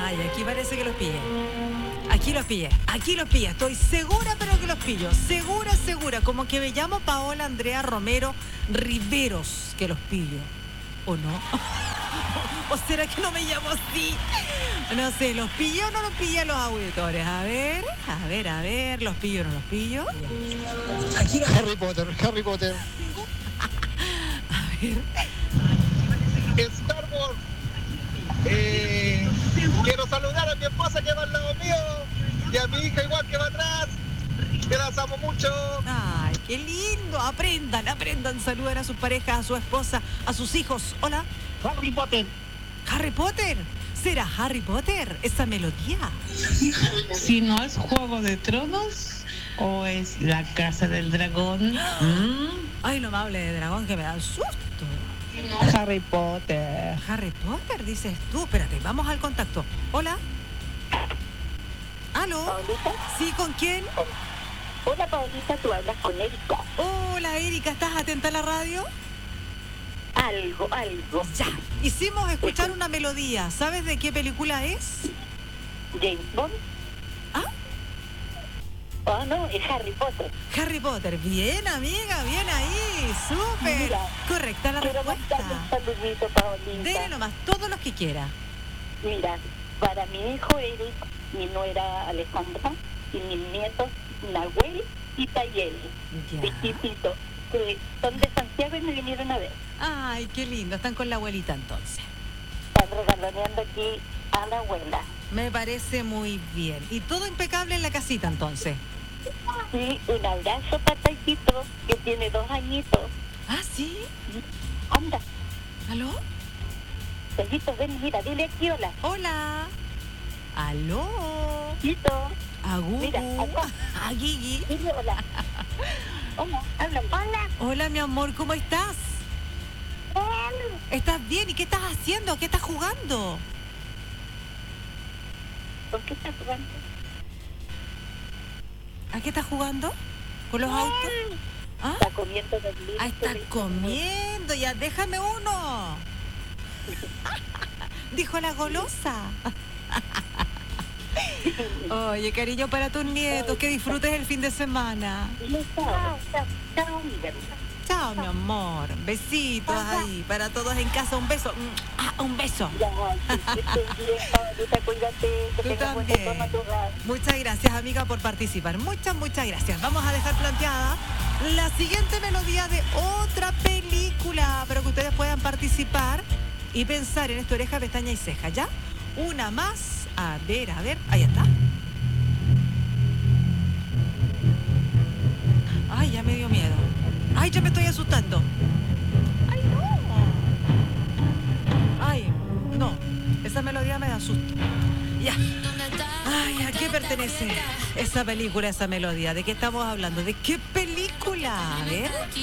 Ay, aquí parece que los pillé. Aquí los pillé. Estoy segura, pero que los pillo. Segura. Como que me llamo Paola Andrea Romero Riveros, que los pillo. ¿O no? ¿O será que no me llamo así? No sé, ¿los pillo o no los pillan los auditores? A ver, ¿los pillo o no los pillo? Aquí los... Harry Potter. A ver. Star Wars. Quiero saludar a mi esposa que va al lado mío y a mi hija igual que va atrás. Que las amo mucho. Ay, qué lindo. Aprendan. Saluden a sus parejas, a su esposa, a sus hijos. Hola. Harry Potter. ¿Harry Potter? ¿Será Harry Potter esa melodía? Si no es Juego de Tronos o es La Casa del Dragón. Ay, no me hable de dragón que me da susto. Harry Potter. Harry Potter, dices tú. Espérate, vamos al contacto. Hola. ¿Aló? ¿Paulita? ¿Sí, con quién? Hola, Paulita, tú hablas con Erika. Hola, Erika, ¿estás atenta a la radio? Algo. Ya, hicimos escuchar una melodía. ¿Sabes de qué película es? ¿James Bond? ¿Ah? Oh, no, es Harry Potter. Harry Potter. Bien, amiga, bien ahí. Súper. Mira, Correcta la quiero respuesta. mandarle un saludito, Paulita. Dele nomás, todos los que quiera. Mira, para mi hijo Eric, mi nuera Alejandra y mis nietos Nahuel y Tayel, Ya. chiquititos, que son de Santiago y me vinieron a ver. Ay, qué lindo. Están con la abuelita entonces. Están regaloneando aquí a la abuela. Me parece muy bien. Y todo impecable en la casita entonces. Y un abrazo para Taitito, que tiene 2 añitos. Ah, ¿sí? Anda, ¿Aló? Taitito, ven, mira, dile aquí hola. Hola. ¿Aló? Tito, A Gugu. Mira, acá. A Gigi. dile hola. Hola, habla. Hola. Hola, mi amor, ¿cómo estás? ¿Estás bien? ¿Y qué estás haciendo? ¿Qué estás jugando? ¿Por qué estás jugando? ¿A qué estás jugando? ¿Con los autos? ¿Ah? Está comiendo los libros. Ah, está comiendo. Ya, déjame uno. Dijo la golosa. Oye, cariño, para tus nietos, que disfrutes el fin de semana. Chao, amiga. Chao, mi amor. Besitos ahí para todos en casa. Un beso. Un beso. Ya, que estés bien, Paulita, cuídate, que Tú tengas buen también. retorno a tu hogar. Muchas gracias, amiga, por participar. Muchas gracias. Vamos a dejar planteada la siguiente melodía de otra película para que ustedes puedan participar y pensar en esta oreja, pestaña y ceja, ¿ya? Una más. A ver. Ahí está. Ay, ya me dio miedo. Ay, ya me estoy asustando. Ay, no. Ay, no. Esa melodía me da susto. Ya. Ay, ¿a qué pertenece esa película, esa melodía? ¿De qué estamos hablando? ¿De qué película? A ver.